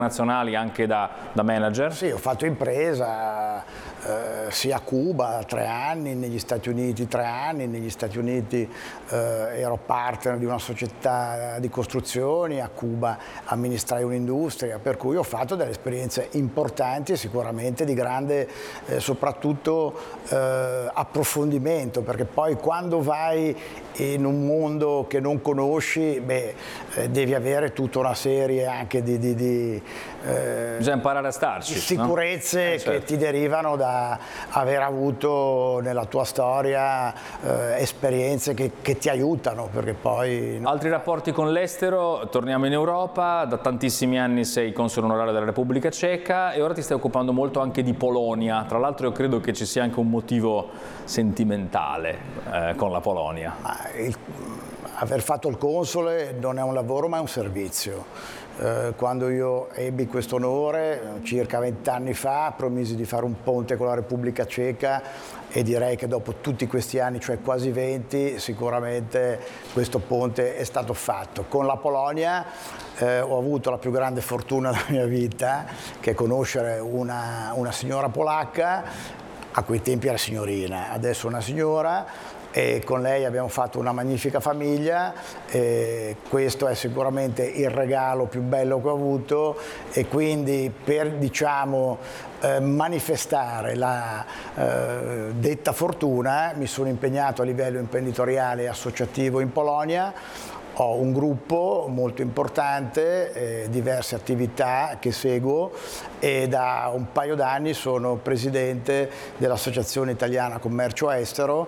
nazionali anche da manager? Sì, ho fatto impresa sia a Cuba 3 anni, negli Stati Uniti 3 anni, negli Stati Uniti ero partner di una società di costruzioni, a Cuba amministrai un'industria, per cui ho fatto delle esperienze importanti e sicuramente di grande soprattutto approfondimento, perché poi quando vai in un mondo che non conosci, devi avere tutta una serie anche bisogna imparare a starci, di sicurezze, no? Certo, che ti derivano da aver avuto nella tua storia esperienze che ti aiutano, perché poi... Altri rapporti con l'estero, torniamo in Europa, da tantissimi anni sei console onorario della Repubblica Ceca e ora ti stai occupando molto anche di Polonia. Tra l'altro io credo che ci sia anche un motivo sentimentale con la Polonia. Aver fatto il console non è un lavoro ma è un servizio. Quando io ebbi questo onore, circa 20 anni fa, promisi di fare un ponte con la Repubblica Ceca e direi che dopo tutti questi anni, cioè quasi 20, sicuramente questo ponte è stato fatto. Con la Polonia ho avuto la più grande fortuna della mia vita, che è conoscere una signora polacca, a quei tempi era signorina, adesso è una signora, e con lei abbiamo fatto una magnifica famiglia, questo è sicuramente il regalo più bello che ho avuto e quindi per manifestare la detta fortuna mi sono impegnato a livello imprenditoriale e associativo in Polonia. Ho un gruppo molto importante, diverse attività che seguo e da un paio d'anni sono presidente dell'Associazione Italiana Commercio Estero,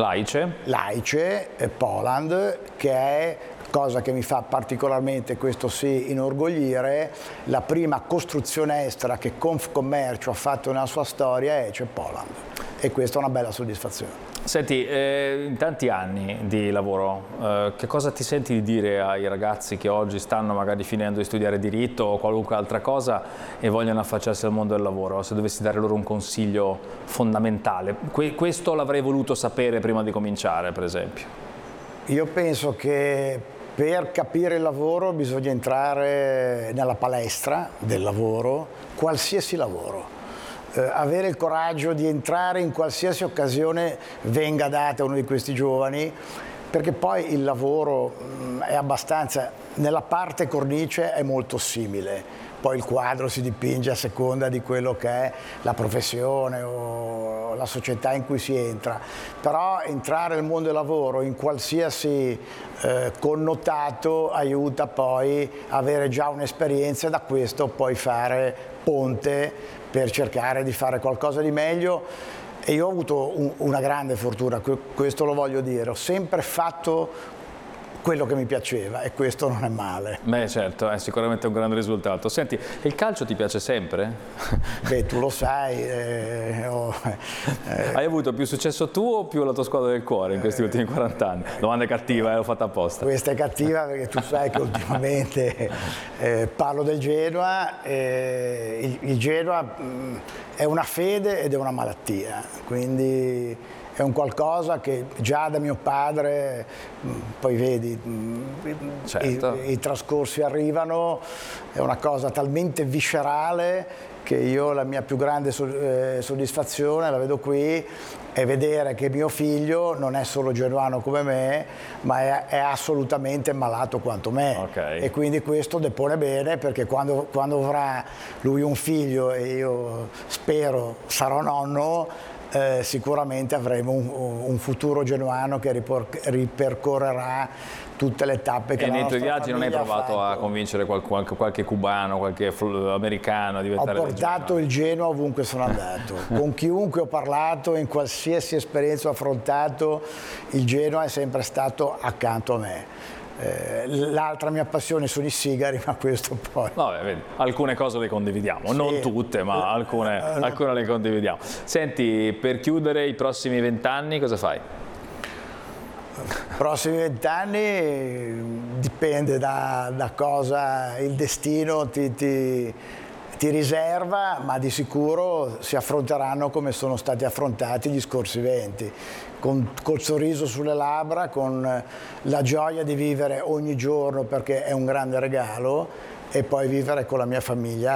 l'AICE Poland, che è, cosa che mi fa particolarmente, questo sì, inorgoglire, la prima costruzione estera che Confcommercio ha fatto nella sua storia è EICE Poland, e questa è una bella soddisfazione. Senti, in tanti anni di lavoro, che cosa ti senti di dire ai ragazzi che oggi stanno magari finendo di studiare diritto o qualunque altra cosa e vogliono affacciarsi al mondo del lavoro? Se dovessi dare loro un consiglio fondamentale, questo l'avrei voluto sapere prima di cominciare, per esempio. Io penso che per capire il lavoro bisogna entrare nella palestra del lavoro, qualsiasi lavoro. Avere il coraggio di entrare in qualsiasi occasione venga data a uno di questi giovani, perché poi il lavoro è abbastanza, nella parte cornice è molto simile, poi il quadro si dipinge a seconda di quello che è la professione o la società in cui si entra, però entrare nel mondo del lavoro in qualsiasi connotato aiuta poi a avere già un'esperienza e da questo poi fare ponte per cercare di fare qualcosa di meglio. E io ho avuto una grande fortuna, questo lo voglio dire, ho sempre fatto quello che mi piaceva e questo non è male. Beh certo, è sicuramente un grande risultato. Senti, il calcio ti piace sempre? Beh, tu lo sai. Hai avuto più successo tu o più la tua squadra del cuore in questi ultimi 40 anni? Domanda cattiva, l'ho fatta apposta. Questa è cattiva perché tu sai che ultimamente parlo del Genoa, il Genoa è una fede ed è una malattia, quindi è un qualcosa che già da mio padre, poi vedi, certo, i trascorsi arrivano, è una cosa talmente viscerale che io la mia più grande soddisfazione, la vedo qui, è vedere che mio figlio non è solo genuano come me, ma è assolutamente malato quanto me. Okay. E quindi questo depone bene, perché quando avrà lui un figlio, e io spero sarò nonno, sicuramente avremo un futuro genuano che ripercorrerà tutte le tappe che la nostra famiglia ha fatto. E nei tuoi viaggi non hai provato a convincere qualche cubano, qualche americano a diventare Ho portato il Genoa ovunque sono andato, con chiunque ho parlato, in qualsiasi esperienza ho affrontato, il Genoa è sempre stato accanto a me. L'altra mia passione sono i sigari, ma questo poi... Vabbè, vedi, alcune cose le condividiamo, sì, non tutte, ma alcune le condividiamo. Senti, per chiudere i prossimi 20 anni cosa fai? Prossimi 20 anni dipende da cosa il destino ti riserva, ma di sicuro si affronteranno come sono stati affrontati gli scorsi 20, col sorriso sulle labbra, con la gioia di vivere ogni giorno perché è un grande regalo, e poi vivere con la mia famiglia